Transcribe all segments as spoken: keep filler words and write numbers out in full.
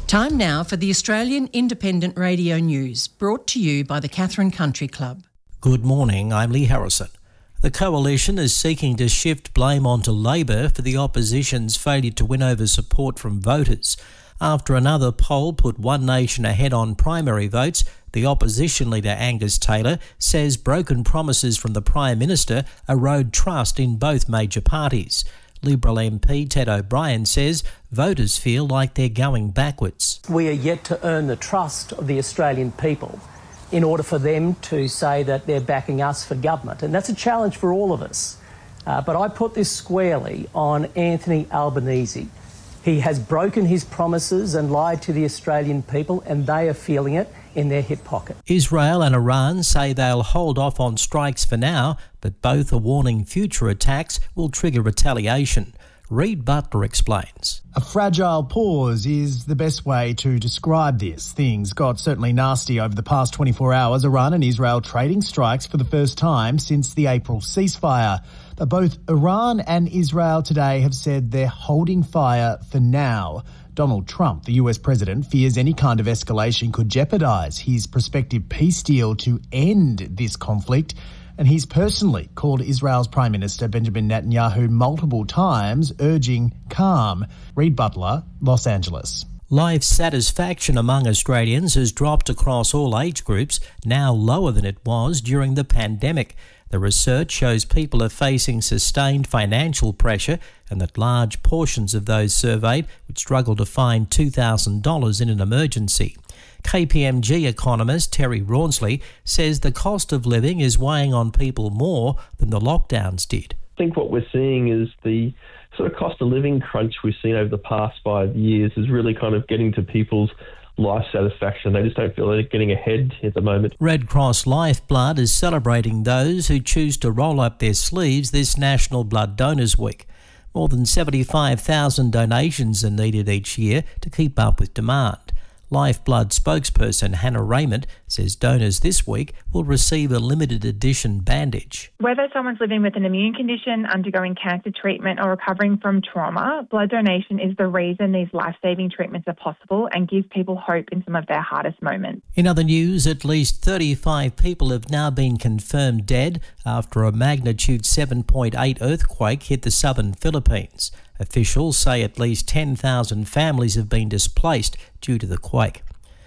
Time now for the Australian Independent Radio News, brought to you by the Katherine Country Club. Good morning, I'm Lee Harrison. The Coalition is seeking to shift blame onto Labor for the opposition's failure to win over support from voters. After another poll put One Nation ahead on primary votes, the opposition leader Angus Taylor says broken promises from the Prime Minister erode trust in both major parties. Liberal M P Ted O'Brien says voters feel like they're going backwards. We are yet to earn the trust of the Australian people in order for them to say that they're backing us for government. And that's a challenge for all of us. Uh, but I put this squarely on Anthony Albanese. He has broken his promises and lied to the Australian people, and they are feeling it in their hip pocket. Israel and Iran say they'll hold off on strikes for now, but both are warning future attacks will trigger retaliation. Reid Butler explains. A fragile pause is the best way to describe this. Things got certainly nasty over the past twenty-four hours. Iran and Israel trading strikes for the first time since the April ceasefire. But both Iran and Israel today have said they're holding fire for now. Donald Trump, the U S president, fears any kind of escalation could jeopardise his prospective peace deal to end this conflict. And he's personally called Israel's Prime Minister Benjamin Netanyahu multiple times, urging calm. Reid Butler, Los Angeles. Life satisfaction among Australians has dropped across all age groups, now lower than it was during the pandemic. The research shows people are facing sustained financial pressure and that large portions of those surveyed would struggle to find two thousand dollars in an emergency. K P M G economist Terry Rawnsley says the cost of living is weighing on people more than the lockdowns did. I think what we're seeing is the sort of cost of living crunch we've seen over the past five years is really kind of getting to people's life satisfaction. They just don't feel they're getting ahead at the moment. Red Cross Lifeblood is celebrating those who choose to roll up their sleeves this National Blood Donors Week. More than seventy-five thousand donations are needed each year to keep up with demand. Lifeblood spokesperson Hannah Raymond says donors this week will receive a limited edition bandage. Whether someone's living with an immune condition, undergoing cancer treatment or recovering from trauma, blood donation is the reason these life-saving treatments are possible and gives people hope in some of their hardest moments. In other news, at least thirty-five people have now been confirmed dead after a magnitude seven point eight earthquake hit the southern Philippines. Officials say at least ten thousand families have been displaced due to the quake.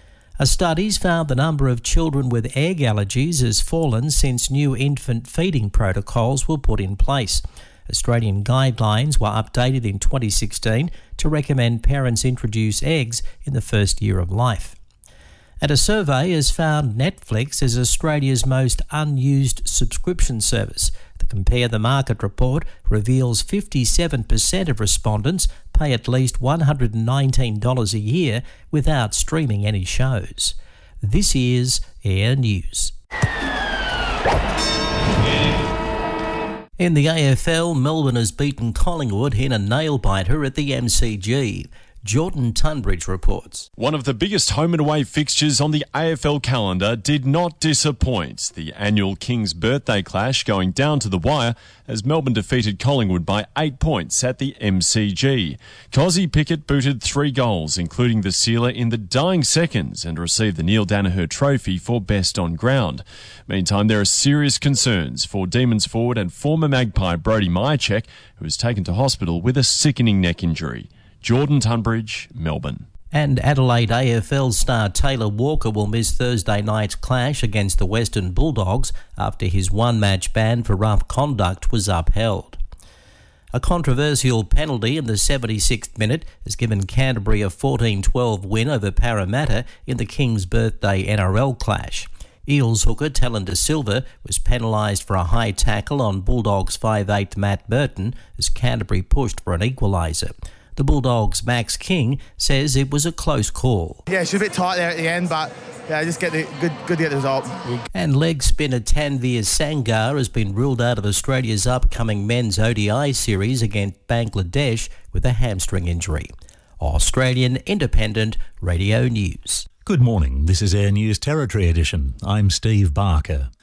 A study's found the number of children with egg allergies has fallen since new infant feeding protocols were put in place. Australian guidelines were updated in twenty sixteen to recommend parents introduce eggs in the first year of life. And a survey has found Netflix as Australia's most unused subscription service. The Compare the Market report reveals fifty-seven percent of respondents pay at least one hundred nineteen dollars a year without streaming any shows. This is Air News. In the A F L, Melbourne has beaten Collingwood in a nail-biter at the M C G. Jordan Tunbridge reports. One of the biggest home and away fixtures on the A F L calendar did not disappoint. The annual King's birthday clash going down to the wire as Melbourne defeated Collingwood by eight points at the M C G. Cozzy Pickett booted three goals, including the sealer in the dying seconds, and received the Neil Danaher Trophy for best on ground. Meantime, there are serious concerns for Demons forward and former Magpie Brodie Mihocek, who was taken to hospital with a sickening neck injury. Jordan Tunbridge, Melbourne. And Adelaide A F L star Taylor Walker will miss Thursday night's clash against the Western Bulldogs after his one-match ban for rough conduct was upheld. A controversial penalty in the seventy-sixth minute has given Canterbury a fourteen twelve win over Parramatta in the King's birthday N R L clash. Eels hooker Talon De Silva was penalised for a high tackle on Bulldogs five eight Matt Burton as Canterbury pushed for an equaliser. The Bulldogs' Max King says it was a close call. Yeah, it's a bit tight there at the end, but yeah, just get the good, good to get the result. And leg spinner Tanveer Sangar has been ruled out of Australia's upcoming men's O D I series against Bangladesh with a hamstring injury. Australian Independent Radio News. Good morning. This is Air News Territory Edition. I'm Steve Barker.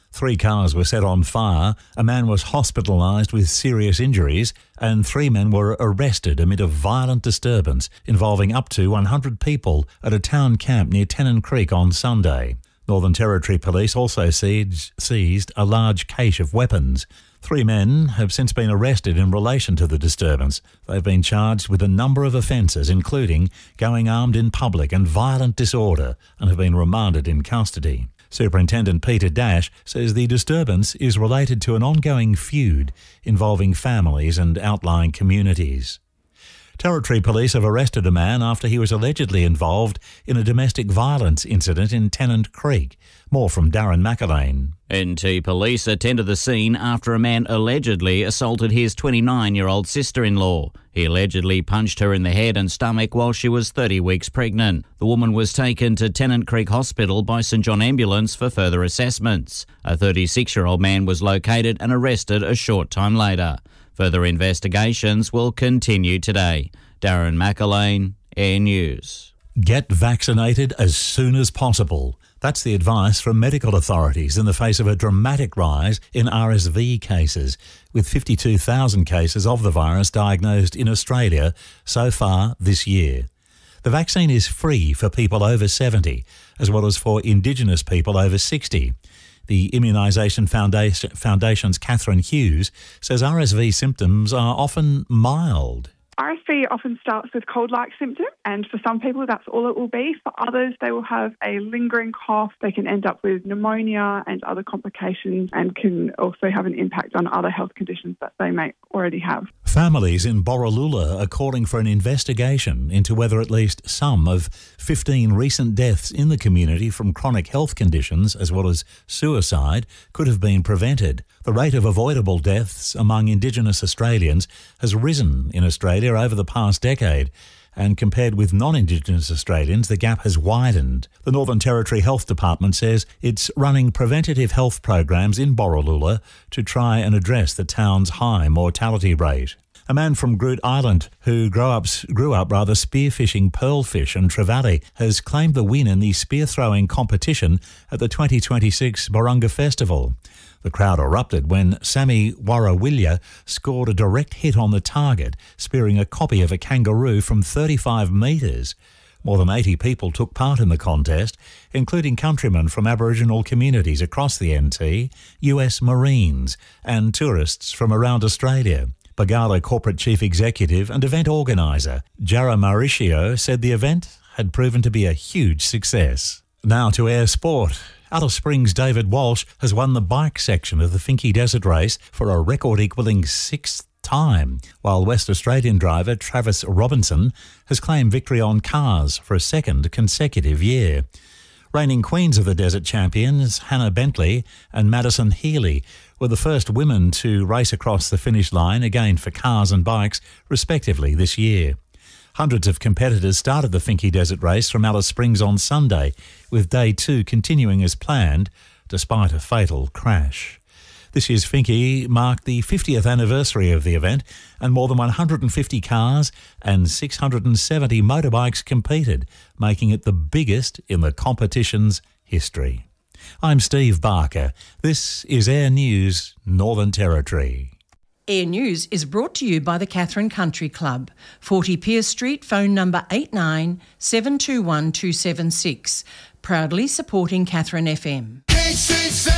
Three cars were set on fire, a man was hospitalised with serious injuries, and three men were arrested amid a violent disturbance involving up to one hundred people at a town camp near Tennant Creek on Sunday. Northern Territory Police also seized, seized a large cache of weapons. Three men have since been arrested in relation to the disturbance. They've been charged with a number of offences, including going armed in public and violent disorder, and have been remanded in custody. Superintendent Peter Dash says the disturbance is related to an ongoing feud involving families and outlying communities. Territory Police have arrested a man after he was allegedly involved in a domestic violence incident in Tennant Creek. More from Darren McAlane. N T Police attended the scene after a man allegedly assaulted his twenty-nine-year-old sister-in-law. He allegedly punched her in the head and stomach while she was thirty weeks pregnant. The woman was taken to Tennant Creek Hospital by St John Ambulance for further assessments. A thirty-six-year-old man was located and arrested a short time later. Further investigations will continue today. Darren McAlane, Air News. Get vaccinated as soon as possible. That's the advice from medical authorities in the face of a dramatic rise in R S V cases, with fifty-two thousand cases of the virus diagnosed in Australia so far this year. The vaccine is free for people over seventy, as well as for Indigenous people over sixty. The Immunisation Foundation, Foundation's Catherine Hughes says R S V symptoms are often mild. R S V often starts with cold-like symptoms, and for some people that's all it will be. For others, they will have a lingering cough. They can end up with pneumonia and other complications, and can also have an impact on other health conditions that they may already have. Families in Borroloola are calling for an investigation into whether at least some of fifteen recent deaths in the community from chronic health conditions, as well as suicide, could have been prevented. The rate of avoidable deaths among Indigenous Australians has risen in Australia over the past decade, and compared with non-Indigenous Australians, the gap has widened. The Northern Territory Health Department says it's running preventative health programs in Borroloola to try and address the town's high mortality rate. A man from Groot Island who grew up, grew up rather spearfishing pearlfish in Trevally has claimed the win in the spear throwing competition at the twenty twenty-six Barunga Festival. The crowd erupted when Sammy Warawilya scored a direct hit on the target, spearing a copy of a kangaroo from thirty-five metres. More than eighty people took part in the contest, including countrymen from Aboriginal communities across the N T, U S Marines and tourists from around Australia. Bagala Corporate Chief Executive and event organiser Jara Mauricio said the event had proven to be a huge success. Now to air sport. Alice Springs' David Walsh has won the bike section of the Finke Desert Race for a record-equalling sixth time, while West Australian driver Travis Robinson has claimed victory on cars for a second consecutive year. Reigning queens of the Desert Champions, Hannah Bentley and Madison Healy, were the first women to race across the finish line, again for cars and bikes, respectively, this year. Hundreds of competitors started the Finke Desert Race from Alice Springs on Sunday, with day two continuing as planned, despite a fatal crash. This year's Finke marked the fiftieth anniversary of the event, and more than one hundred fifty cars and six hundred seventy motorbikes competed, making it the biggest in the competition's history. I'm Steve Barker. This is Air News, Northern Territory. Air News is brought to you by the Catherine Country Club, forty Pierce Street, phone number eight nine seven two one two seven six. Proudly supporting Catherine F M. K C C,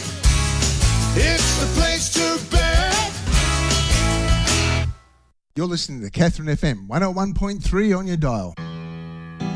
it's the place to be. You're listening to Catherine F M, one oh one point three on your dial.